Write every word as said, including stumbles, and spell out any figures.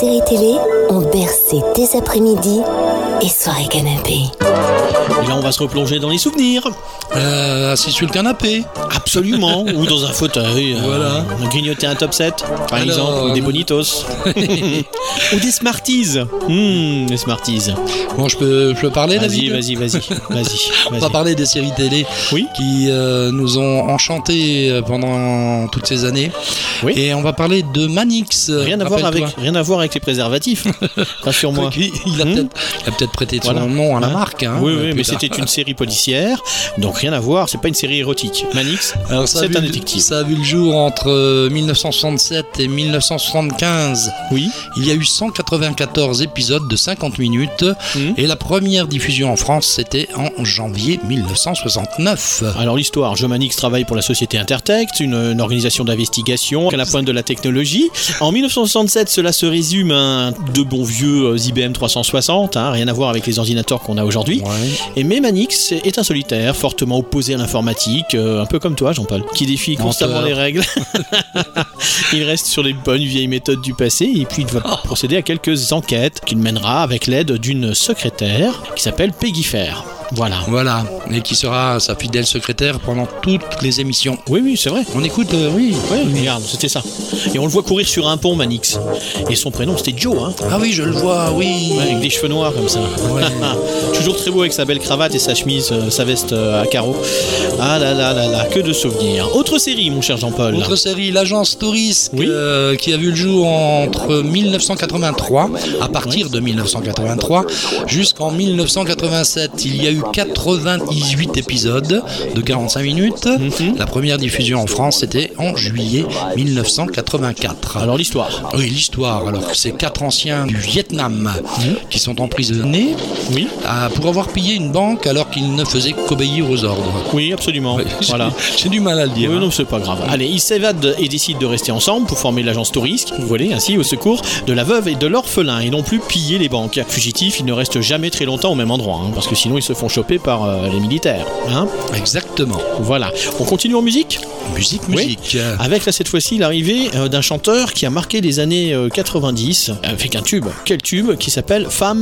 séries télé ont bercé tes après-midi et soirées canapé. Et là, on va se replonger dans les souvenirs. Euh, assis sur le canapé. Absolument. Ou dans un fauteuil. Voilà. Euh, grignoter un top sept, par Alors, exemple. Ou des bonitos. Ou des Smarties. Mmh, des Smarties. Bon, je peux, je peux parler, Vas-y, David vas-y, vas-y. Vas-y. On va vas-y. parler des séries télé Oui. qui euh, nous ont enchantés pendant toutes ces années. Oui. Et on va parler de Manix. Rien à, voir avec, rien à voir avec les préservatifs. Rassure-moi. Il, il a Hmm. peut-être il a peut-être prêté son Voilà. nom à la Hein marque. Hein, oui, oui, plus mais tard. c'était une série policière, donc rien à voir, c'est pas une série érotique. Manix, Alors, ça a c'est vu un le- détective. Ça a vu le jour entre euh, dix-neuf cent soixante-sept et dix-neuf cent soixante-quinze. Oui. Il y a eu cent quatre-vingt-quatorze épisodes de cinquante minutes Mhm. et la première diffusion en France, c'était en janvier dix-neuf cent soixante-neuf. Alors l'histoire, Joe Manix travaille pour la société Intertext, une, une organisation d'investigation à la pointe de la technologie. En dix-neuf cent soixante-sept, cela se résume à un de bons vieux euh, I B M trois cent soixante, hein, rien à voir avec les ordinateurs qu'on a aujourd'hui. Ouais. Et mais Manix est un solitaire, fortement opposé à l'informatique, euh, un peu comme toi Jean-Paul, qui défie constamment Menteur. les règles. Il reste sur les bonnes vieilles méthodes du passé et puis il va procéder à quelques enquêtes qu'il mènera avec l'aide d'une secrétaire qui s'appelle Peggy Fair. Voilà. Voilà, et qui sera sa fidèle secrétaire pendant toutes les émissions. Oui, oui, c'est vrai. On écoute, euh, oui. Oui, regarde, c'était ça. Et on le voit courir sur un pont, Manix. Et son prénom, c'était Joe, hein. Ah oui, je le vois, oui. Ouais, avec des cheveux noirs comme ça. Ouais. Toujours très beau avec sa belle cravate et sa chemise, euh, sa veste euh, à carreaux. Ah là là là là, que de souvenirs. Autre série, mon cher Jean-Paul. Autre série, l'agence Tourisque, Oui. euh, qui a vu le jour entre dix-neuf cent quatre-vingt-trois, à partir de dix-neuf cent quatre-vingt-trois, jusqu'en dix-neuf cent quatre-vingt-sept. Il y a eu quatre-vingt-dix-huit épisodes de quarante-cinq minutes. Mhm. La première diffusion en France, c'était en juillet dix-neuf cent quatre-vingt-quatre. Alors l'histoire. Oui, l'histoire. Alors, c'est quatre anciens du Vietnam qui sont emprisonnés Oui, à- pour avoir pillé une banque alors qu'ils ne faisaient qu'obéir aux ordres. oui, absolument. Voilà. J'ai du mal à le dire. Oui, hein. non, c'est pas grave. Allez, ils s'évadent et décident de rester ensemble pour former l'agence Tourisque. Vous voyez, ainsi au secours de la veuve et de l'orphelin et non plus piller les banques. Fugitifs, ils ne restent jamais très longtemps au même endroit, hein, parce que sinon ils se font choper par euh, les militaires. Hein, Exactement. voilà. On continue en musique Musique, Oui. musique. avec là cette fois-ci l'arrivée euh, d'un chanteur qui a marqué les années euh, quatre-vingt-dix avec un tube. Quel tube qui s'appelle Femme